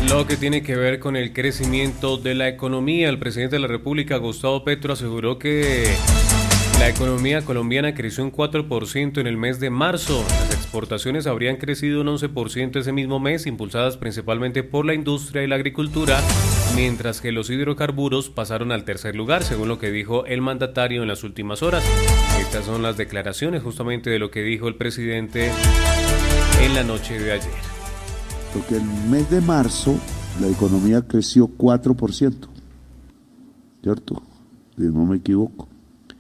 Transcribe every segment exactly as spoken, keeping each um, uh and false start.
Lo que tiene que ver con el crecimiento de la economía, el presidente de la República, Gustavo Petro, aseguró que la economía colombiana creció un cuatro por ciento en el mes de marzo. Las exportaciones habrían crecido un once por ciento ese mismo mes, impulsadas principalmente por la industria y la agricultura, mientras que los hidrocarburos pasaron al tercer lugar, según lo que dijo el mandatario en las últimas horas. Estas son las declaraciones justamente de lo que dijo el presidente en la noche de ayer. Porque el mes de marzo la economía creció cuatro por ciento, ¿cierto? Si no me equivoco.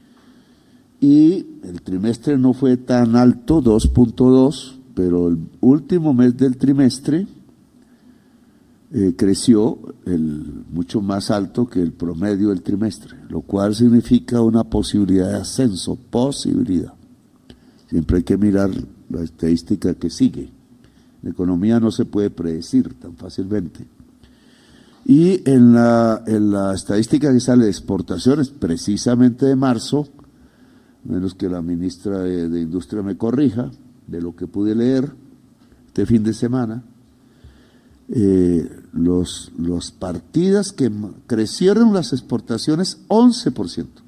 Y el trimestre no fue tan alto, dos punto dos, pero el último mes del trimestre eh, creció el, mucho más alto que el promedio del trimestre, lo cual significa una posibilidad de ascenso, posibilidad. Siempre hay que mirar la estadística que sigue. La economía no se puede predecir tan fácilmente. Y en la, en la estadística que sale de exportaciones, precisamente de marzo, menos que la ministra de, de Industria me corrija, de lo que pude leer este fin de semana, eh, los, los partidas que crecieron las exportaciones once por ciento.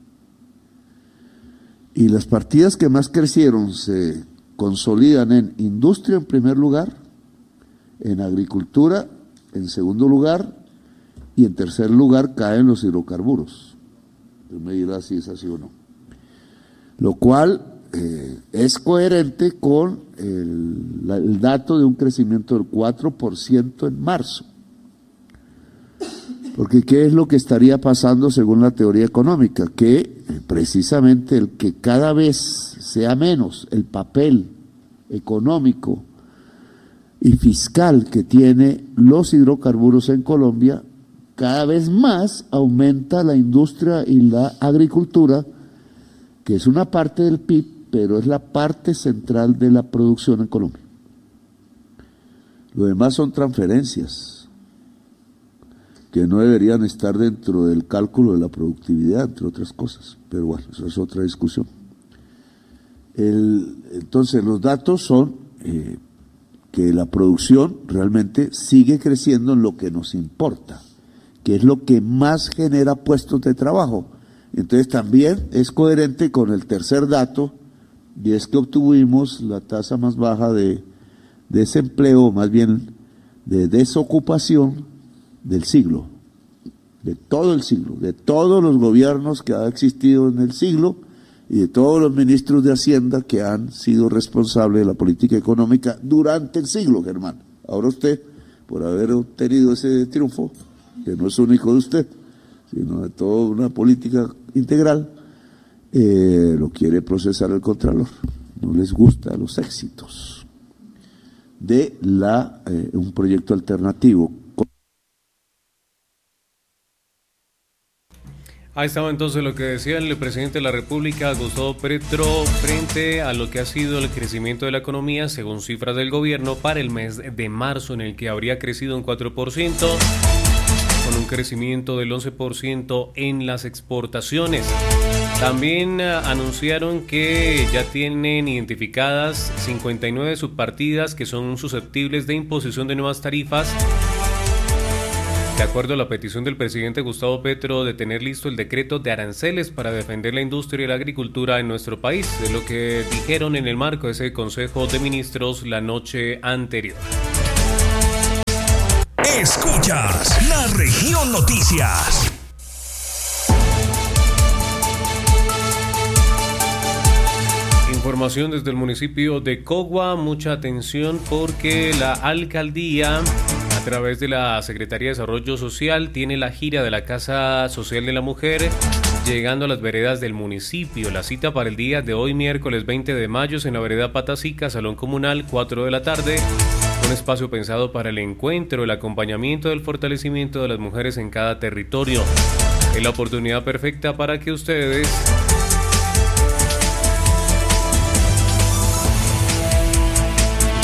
Y las partidas que más crecieron se consolidan en industria en primer lugar, en agricultura en segundo lugar y en tercer lugar caen los hidrocarburos. Usted me dirá si es así o no. Lo cual eh, es coherente con el, la, el dato de un crecimiento del cuatro por ciento en marzo. Porque ¿qué es lo que estaría pasando según la teoría económica? Que eh, precisamente el que cada vez sea menos el papel económico y fiscal que tiene los hidrocarburos en Colombia, cada vez más aumenta la industria y la agricultura, que es una parte del P I B, pero es la parte central de la producción en Colombia. Lo demás son transferencias que no deberían estar dentro del cálculo de la productividad, entre otras cosas, pero bueno, eso es otra discusión. El, entonces, los datos son eh, que la producción realmente sigue creciendo en lo que nos importa, que es lo que más genera puestos de trabajo. Entonces, también es coherente con el tercer dato, y es que obtuvimos la tasa más baja de desempleo, más bien de desocupación, del siglo, de todo el siglo, de todos los gobiernos que ha existido en el siglo y de todos los ministros de Hacienda que han sido responsables de la política económica durante el siglo, Germán. Ahora usted, por haber obtenido ese triunfo, que no es único de usted, sino de toda una política integral, eh, lo quiere procesar el Contralor. No les gustan los éxitos de la eh, un proyecto alternativo. Ahí estaba entonces lo que decía el presidente de la República, Gustavo Petro, frente a lo que ha sido el crecimiento de la economía, según cifras del gobierno, para el mes de marzo, en el que habría crecido un cuatro por ciento, con un crecimiento del once por ciento en las exportaciones. También anunciaron que ya tienen identificadas cincuenta y nueve subpartidas que son susceptibles de imposición de nuevas tarifas, de acuerdo a la petición del presidente Gustavo Petro de tener listo el decreto de aranceles para defender la industria y la agricultura en nuestro país, de lo que dijeron en el marco de ese Consejo de Ministros la noche anterior. Escuchas La Región Noticias. Información desde el municipio de Cogua, mucha atención porque la alcaldía, a través de la Secretaría de Desarrollo Social, tiene la gira de la Casa Social de la Mujer, llegando a las veredas del municipio. La cita para el día de hoy, miércoles veinte de mayo, es en la vereda Patacica, Salón Comunal, cuatro de la tarde. Un espacio pensado para el encuentro, el acompañamiento del fortalecimiento de las mujeres en cada territorio. Es la oportunidad perfecta para que ustedes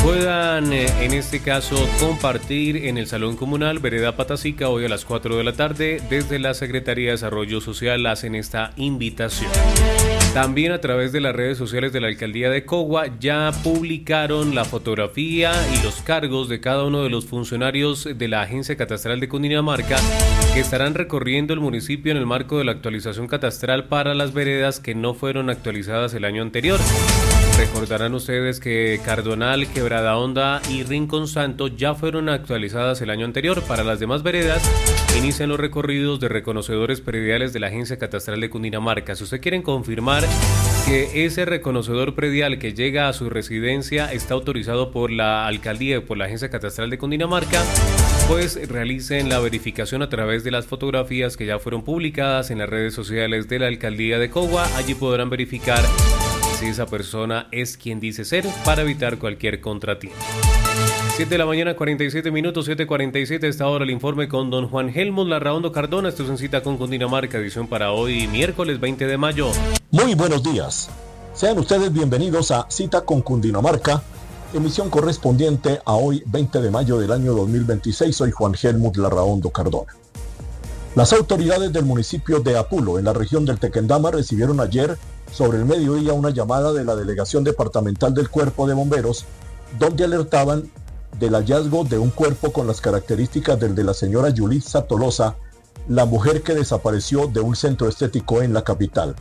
puedan eh, en este caso compartir en el Salón Comunal Vereda Patasica hoy a las cuatro de la tarde. Desde la Secretaría de Desarrollo Social hacen esta invitación. También a través de las redes sociales de la Alcaldía de Cogua ya publicaron la fotografía y los cargos de cada uno de los funcionarios de la Agencia Catastral de Cundinamarca que estarán recorriendo el municipio en el marco de la actualización catastral para las veredas que no fueron actualizadas el año anterior. Recordarán ustedes que Cardonal, Quebrada Honda y Rincón Santo ya fueron actualizadas el año anterior. Para las demás veredas inician los recorridos de reconocedores prediales de la Agencia Catastral de Cundinamarca. Si usted quieren confirmar que ese reconocedor predial que llega a su residencia está autorizado por la Alcaldía y por la Agencia Catastral de Cundinamarca, pues realicen la verificación a través de las fotografías que ya fueron publicadas en las redes sociales de la Alcaldía de Cogua. Allí podrán verificar si esa persona es quien dice ser para evitar cualquier contratiempo. siete de la mañana, cuarenta y siete minutos, siete cuarenta y siete. Esta hora el informe con don Juan Helmut Larraondo Cardona. Esto es en Cita con Cundinamarca, edición para hoy, miércoles veinte de mayo. Muy buenos días. Sean ustedes bienvenidos a Cita con Cundinamarca, emisión correspondiente a hoy, veinte de mayo del año dos mil veintiséis. Soy Juan Helmut Larraondo Cardona. Las autoridades del municipio de Apulo, en la región del Tequendama, recibieron ayer sobre el mediodía una llamada de la Delegación Departamental del Cuerpo de Bomberos, donde alertaban del hallazgo de un cuerpo con las características del de la señora Yulitza Tolosa, la mujer que desapareció de un centro estético en la capital.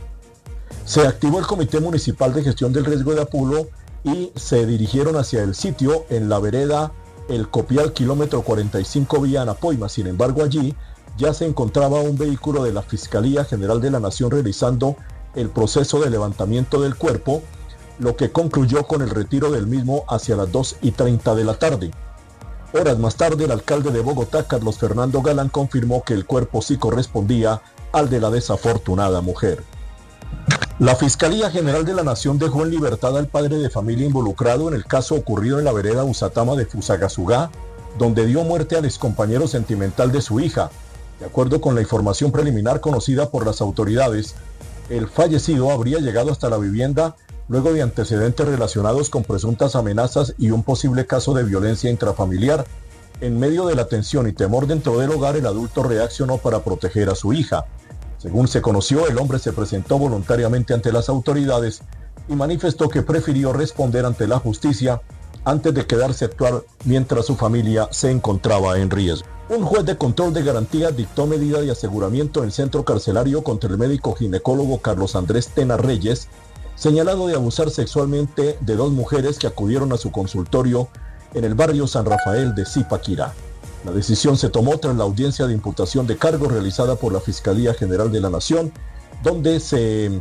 Se activó el Comité Municipal de Gestión del Riesgo de Apulo y se dirigieron hacia el sitio en la vereda El Copial, kilómetro cuarenta y cinco vía Anapoima. Sin embargo, allí ya se encontraba un vehículo de la Fiscalía General de la Nación realizando el proceso de levantamiento del cuerpo, lo que concluyó con el retiro del mismo hacia las dos y treinta de la tarde. Horas más tarde, el alcalde de Bogotá, Carlos Fernando Galán, confirmó que el cuerpo sí correspondía al de la desafortunada mujer. La Fiscalía General de la Nación dejó en libertad al padre de familia involucrado en el caso ocurrido en la vereda Usatama de Fusagasugá, donde dio muerte al excompañero sentimental de su hija. De acuerdo con la información preliminar conocida por las autoridades, el fallecido habría llegado hasta la vivienda luego de antecedentes relacionados con presuntas amenazas y un posible caso de violencia intrafamiliar. En medio de la tensión y temor dentro del hogar, el adulto reaccionó para proteger a su hija. Según se conoció, el hombre se presentó voluntariamente ante las autoridades y manifestó que prefirió responder ante la justicia antes de quedarse a actuar mientras su familia se encontraba en riesgo. Un juez de control de garantía dictó medida de aseguramiento en el centro carcelario contra el médico ginecólogo Carlos Andrés Tena Reyes, señalado de abusar sexualmente de dos mujeres que acudieron a su consultorio en el barrio San Rafael de Zipaquirá. La decisión se tomó tras la audiencia de imputación de cargos realizada por la Fiscalía General de la Nación, donde se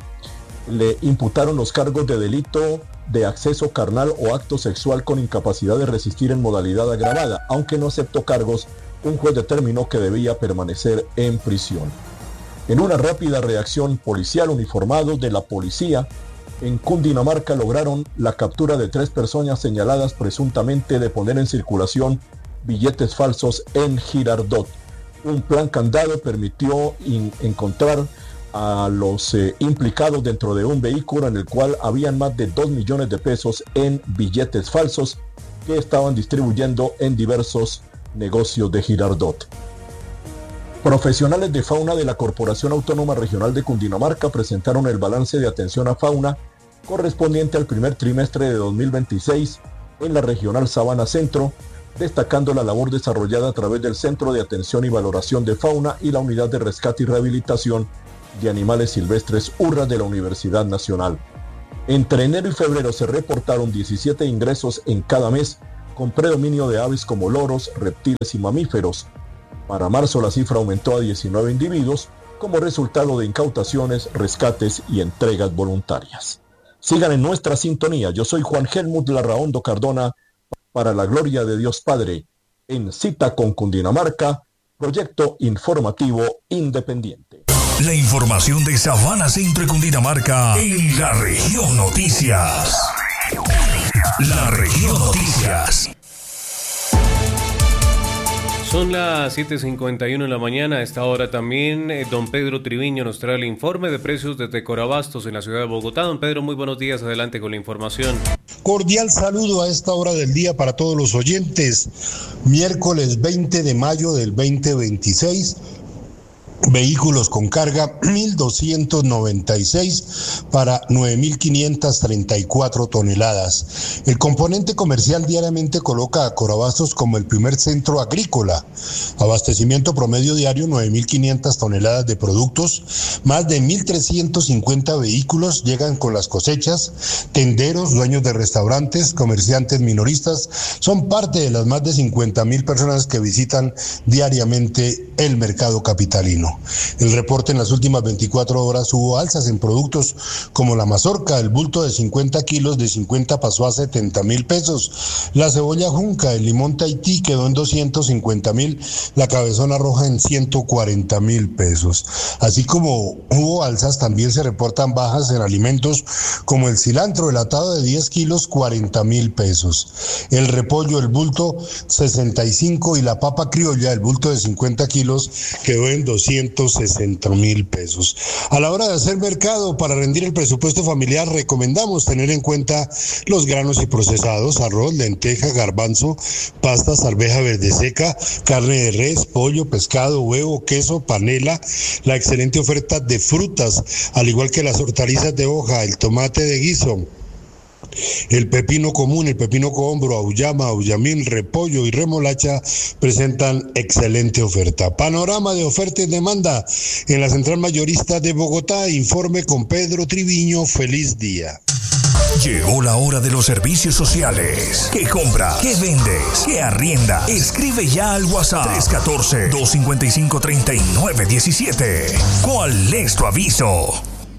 le imputaron los cargos de delito de acceso carnal o acto sexual con incapacidad de resistir en modalidad agravada. Aunque no aceptó cargos, un juez determinó que debía permanecer en prisión. En una rápida reacción policial, uniformados de la policía en Cundinamarca lograron la captura de tres personas señaladas presuntamente de poner en circulación billetes falsos en Girardot. Un plan candado permitió in- encontrar a los eh, implicados dentro de un vehículo en el cual habían más de dos millones de pesos en billetes falsos que estaban distribuyendo en diversos negocios de Girardot. Profesionales de fauna de la Corporación Autónoma Regional de Cundinamarca presentaron el balance de atención a fauna correspondiente al primer trimestre de dos mil veintiséis en la Regional Sabana Centro, destacando la labor desarrollada a través del Centro de Atención y Valoración de Fauna y la Unidad de Rescate y Rehabilitación de Animales Silvestres URRA de la Universidad Nacional. Entre enero y febrero se reportaron diecisiete ingresos en cada mes, con predominio de aves como loros, reptiles y mamíferos. Para marzo la cifra aumentó a diecinueve individuos como resultado de incautaciones, rescates y entregas voluntarias. Sigan en nuestra sintonía. Yo soy Juan Helmut Larraondo Cardona, para la gloria de Dios Padre, en Cita con Cundinamarca, proyecto informativo independiente. La información de Sabana Centro y Cundinamarca en la Región Noticias. La Región Noticias. Son las siete cincuenta y uno de la mañana. A esta hora también eh, don Pedro Triviño nos trae el informe de precios de Corabastos en la ciudad de Bogotá. Don Pedro, muy buenos días. Adelante con la información. Cordial saludo a esta hora del día para todos los oyentes. Miércoles veinte de mayo del veinte veintiséis. Vehículos con carga mil doscientos noventa y seis para nueve mil quinientas treinta y cuatro toneladas. El componente comercial diariamente coloca a Corabastos como el primer centro agrícola. Abastecimiento promedio diario nueve mil quinientas toneladas de productos. Más de mil trescientos cincuenta vehículos llegan con las cosechas. Tenderos, dueños de restaurantes, comerciantes minoristas son parte de las más de cincuenta mil personas que visitan diariamente el mercado capitalino. El reporte: en las últimas veinticuatro horas hubo alzas en productos como la mazorca. El bulto de cincuenta kilos de cincuenta pasó a setenta mil pesos. La cebolla junca, el limón Tahití quedó en doscientos cincuenta mil, la cabezona roja en ciento cuarenta mil pesos. Así como hubo alzas, también se reportan bajas en alimentos como el cilantro, el atado de diez kilos, cuarenta mil pesos. El repollo, el bulto sesenta y cinco, y la papa criolla, el bulto de cincuenta kilos, quedó en doscientos sesenta mil pesos. A la hora de hacer mercado para rendir el presupuesto familiar, recomendamos tener en cuenta los granos y procesados: arroz, lenteja, garbanzo, pastas, arveja verde seca, carne de res, pollo, pescado, huevo, queso, panela, la excelente oferta de frutas, al igual que las hortalizas de hoja, el tomate de guiso, el pepino común, el pepino cohombro, auyama, auyamín, repollo y remolacha presentan excelente oferta. Panorama de oferta y demanda en la Central Mayorista de Bogotá. Informe con Pedro Triviño. Feliz día. Llegó la hora de los servicios sociales. ¿Qué compras? ¿Qué vendes? ¿Qué arrienda? Escribe ya al WhatsApp tres uno cuatro, dos cinco cinco, tres nueve uno siete. ¿Cuál es tu aviso?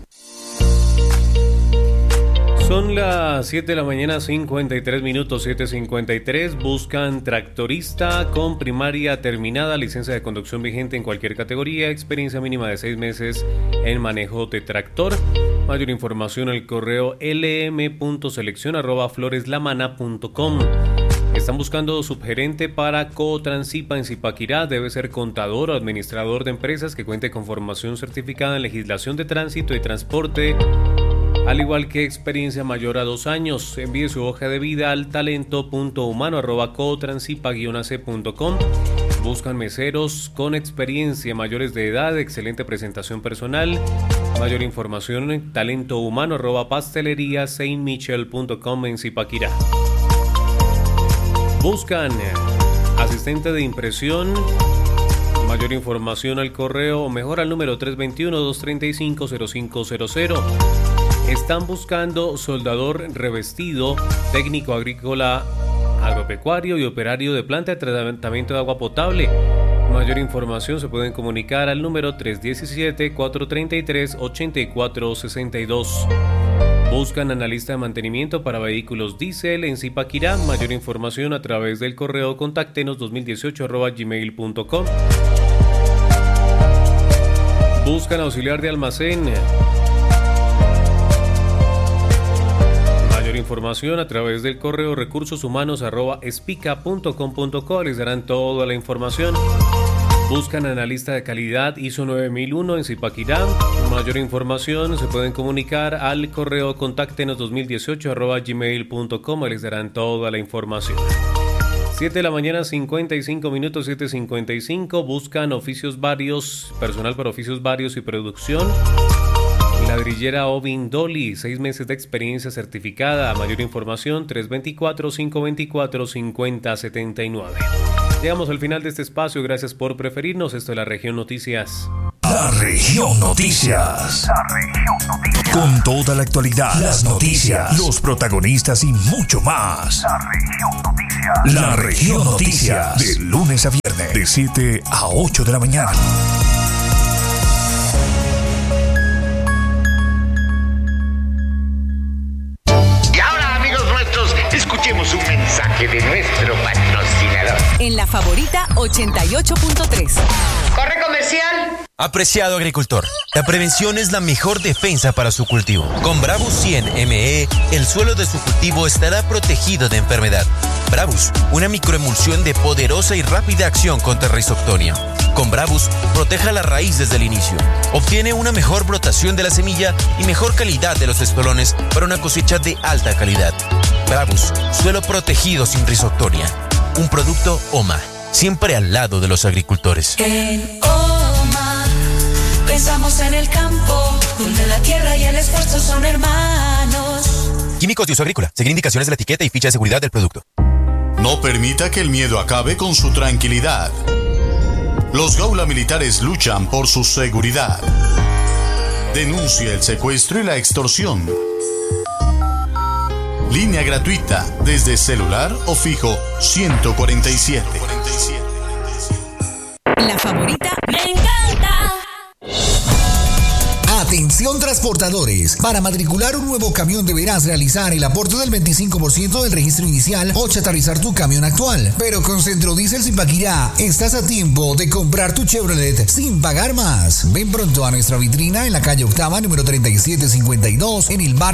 Son las siete de la mañana, cincuenta y tres minutos, siete cincuenta y tres. Buscan tractorista con primaria terminada, licencia de conducción vigente en cualquier categoría, experiencia mínima de seis meses en manejo de tractor. Mayor información al correo l m punto selección arroba floreslamana punto com. Están buscando subgerente para Cotransipa en Zipaquirá. Debe ser contador o administrador de empresas que cuente con formación certificada en legislación de tránsito y transporte, al igual que experiencia mayor a dos años. Envíe su hoja de vida al talento punto humano arroba cotransipa guion a c punto com. Buscan meseros con experiencia, mayores de edad, excelente presentación personal. Mayor información en talento humano arroba pastelería saint michel punto com en Zipaquirá. Buscan asistente de impresión. Mayor información al correo o mejor al número tres dos uno, dos tres cinco, cero cinco cero cero. Están buscando soldador revestido, técnico agrícola agropecuario y operario de planta de tratamiento de agua potable. Mayor información se pueden comunicar al número tres uno siete, cuatro tres tres, ocho cuatro seis dos. Buscan analista de mantenimiento para vehículos diésel en Zipaquirá. Mayor información a través del correo contáctenos dos mil dieciocho arroba gmail punto com. Buscan auxiliar de almacén. Mayor información a través del correo recursos humanos arroba espica punto com punto co. Les darán toda la información. Buscan analista de calidad I S O nueve mil uno en Zipaquirá. Mayor información se pueden comunicar al correo contáctenos dos mil dieciocho arroba gmail punto com. Les darán toda la información. siete de la mañana, cincuenta y cinco minutos, siete cincuenta y cinco. Buscan oficios varios, personal para oficios varios y producción. Ladrillera Ovin Dolly, seis meses de experiencia certificada. Mayor información tres dos cuatro, cinco dos cuatro, cinco cero siete nueve. Llegamos al final de este espacio. Gracias por preferirnos. Esto es La Región Noticias. La Región Noticias. La Región Noticias. Con toda la actualidad, las noticias, los protagonistas y mucho más. La Región Noticias. La Región Noticias. De lunes a viernes, de siete a ocho de la mañana. Escuchemos un mensaje de nuestro patrocinador. En La Favorita ochenta y ocho punto tres. ¡Corre comercial! Apreciado agricultor, la prevención es la mejor defensa para su cultivo. Con Bravo cien M E, el suelo de su cultivo estará protegido de enfermedad. Bravus, una microemulsión de poderosa y rápida acción contra Rhizoctonia. Con Bravus, proteja la raíz desde el inicio. Obtiene una mejor brotación de la semilla y mejor calidad de los estolones para una cosecha de alta calidad. Bravus, suelo protegido sin Rhizoctonia. Un producto OMA, siempre al lado de los agricultores. En OMA pensamos en el campo, donde la tierra y el esfuerzo son hermanos. Químicos de uso agrícola. Seguir indicaciones de la etiqueta y ficha de seguridad del producto. No permita que el miedo acabe con su tranquilidad. Los Gaula militares luchan por su seguridad. Denuncia el secuestro y la extorsión. Línea gratuita desde celular o fijo ciento cuarenta y siete. La favorita ¡Me encanta! Atención transportadores, para matricular un nuevo camión deberás realizar el aporte del veinticinco por ciento del registro inicial o chatarrizar tu camión actual. Pero con Centro Diesel Zipaquirá estás a tiempo de comprar tu Chevrolet sin pagar más. Ven pronto a nuestra vitrina en la calle Octava, número treinta y siete cincuenta y dos, en el barrio